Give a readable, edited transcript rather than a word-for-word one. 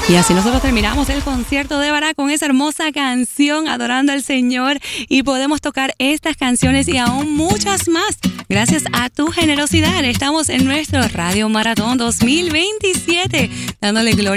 Y así nosotros terminamos el concierto de Barack con esa hermosa canción, adorando al Señor. Y podemos tocar estas canciones y aún muchas más. Gracias a tu generosidad. Estamos en nuestro Radio Maratón 2027, dándole gloria